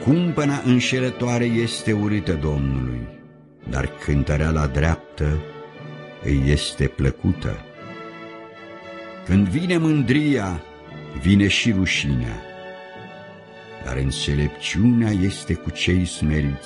Cumpăna înșelătoare este urâtă Domnului, dar cântăreala dreaptă îi este plăcută. Când vine mândria, vine și rușinea, dar înțelepciunea este cu cei smeriți.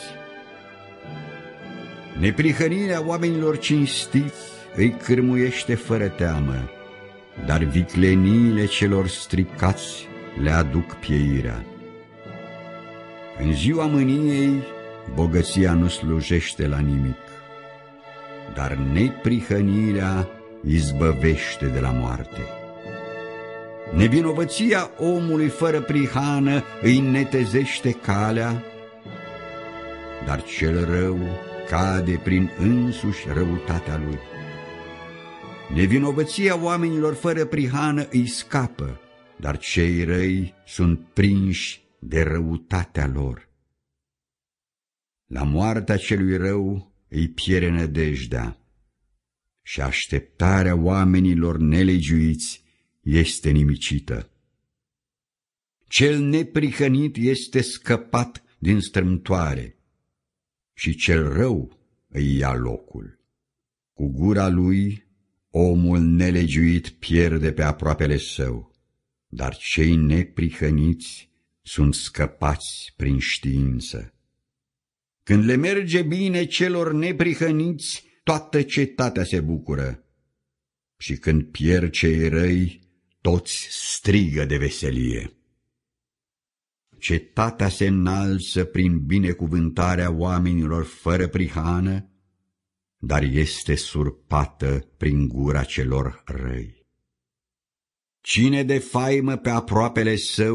Neprihănirea oamenilor cinstiți îi cârmuiește fără teamă, dar vicleniile celor stricați le aduc pieirea. În ziua mâniei, bogăția nu slujește la nimic, dar neprihănirea izbăvește de la moarte. Nevinovăția omului fără prihană îi netezește calea, dar cel rău cade prin însuși răutatea lui. Nevinovăția oamenilor fără prihană îi scapă, dar cei răi sunt prinși de răutatea lor. La moartea celui rău îi pierde nădejdea și așteptarea oamenilor nelegiuiți este nimicită. Cel neprihănit este scăpat din strâmtoare și cel rău îi ia locul. Cu gura lui omul nelegiuit pierde pe aproapele său, dar cei neprihăniți sunt scăpați prin știință. Când le merge bine celor neprihăniți, toată cetatea se bucură, și când pierd cei răi, toți strigă de veselie. Cetatea se înalță prin binecuvântarea oamenilor fără prihană, dar este surpată prin gura celor răi. Cine defaimă pe aproapele său